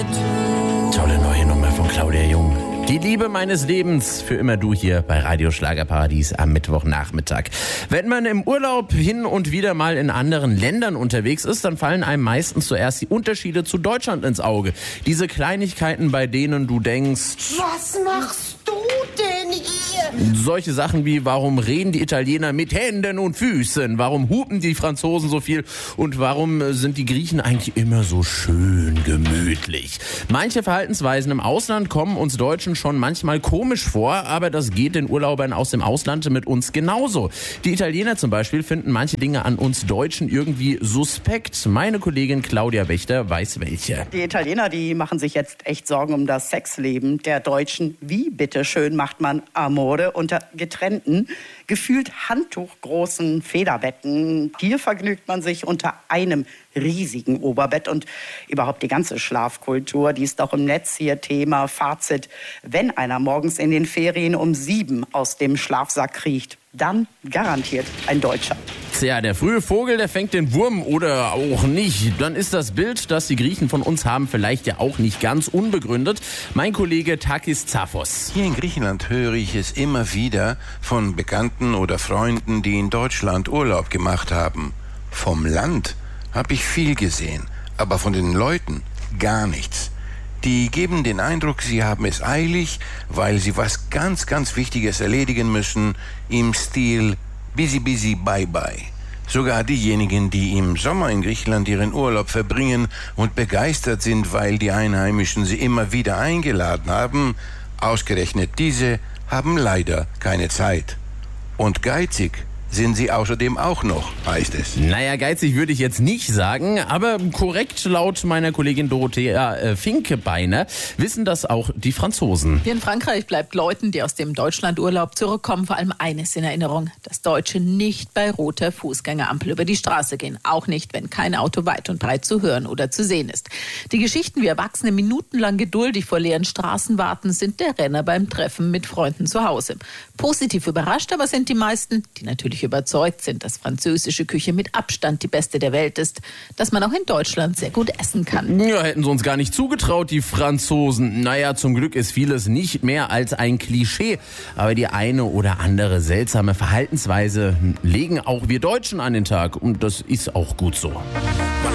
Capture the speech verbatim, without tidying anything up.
Tolle neue Nummer von Claudia Jung. Die Liebe meines Lebens, für immer du hier bei Radio Schlagerparadies am Mittwochnachmittag. Wenn man im Urlaub hin und wieder mal in anderen Ländern unterwegs ist, dann fallen einem meistens zuerst die Unterschiede zu Deutschland ins Auge. Diese Kleinigkeiten, bei denen du denkst, was machst du denn hier? Solche Sachen wie, warum reden die Italiener mit Händen und Füßen? Warum hupen die Franzosen so viel? Und warum sind die Griechen eigentlich immer so schön gemütlich? Manche Verhaltensweisen im Ausland kommen uns Deutschen schon manchmal komisch vor, aber das geht den Urlaubern aus dem Ausland mit uns genauso. Die Italiener zum Beispiel finden manche Dinge an uns Deutschen irgendwie suspekt. Meine Kollegin Claudia Wächter weiß welche. Die Italiener, die machen sich jetzt echt Sorgen um das Sexleben der Deutschen. Wie bitteschön macht man Amore unter getrennten, gefühlt handtuchgroßen Federbetten? Hier vergnügt man sich unter einem riesigen Oberbett und überhaupt die ganze Schlafkultur, die ist auch im Netz hier Thema. Fazit: Wenn einer morgens in den Ferien um sieben aus dem Schlafsack kriecht, dann garantiert ein Deutscher. Tja, der frühe Vogel, der fängt den Wurm oder auch nicht. Dann ist das Bild, das die Griechen von uns haben, vielleicht ja auch nicht ganz unbegründet. Mein Kollege Takis Zaphos. Hier in Griechenland höre ich es immer wieder von Bekannten oder Freunden, die in Deutschland Urlaub gemacht haben. Vom Land habe ich viel gesehen, aber von den Leuten gar nichts. Die geben den Eindruck, sie haben es eilig, weil sie was ganz, ganz Wichtiges erledigen müssen, im Stil busy, busy, bye, bye. Sogar diejenigen, die im Sommer in Griechenland ihren Urlaub verbringen und begeistert sind, weil die Einheimischen sie immer wieder eingeladen haben, ausgerechnet diese haben leider keine Zeit. Und geizig sind sie außerdem auch noch, heißt es. Naja, geizig würde ich jetzt nicht sagen, aber korrekt laut meiner Kollegin Dorothea äh, Finkebeiner wissen das auch die Franzosen. Hier in Frankreich bleibt Leuten, die aus dem Deutschlandurlaub zurückkommen, vor allem eines in Erinnerung: dass Deutsche nicht bei roter Fußgängerampel über die Straße gehen. Auch nicht, wenn kein Auto weit und breit zu hören oder zu sehen ist. Die Geschichten, wie Erwachsene minutenlang geduldig vor leeren Straßen warten, sind der Renner beim Treffen mit Freunden zu Hause. Positiv überrascht aber sind die meisten, die natürlich überzeugt sind, dass französische Küche mit Abstand die beste der Welt ist, dass man auch in Deutschland sehr gut essen kann. Ja, hätten sie uns gar nicht zugetraut, die Franzosen. Naja, zum Glück ist vieles nicht mehr als ein Klischee. Aber die eine oder andere seltsame Verhaltensweise legen auch wir Deutschen an den Tag. Und das ist auch gut so.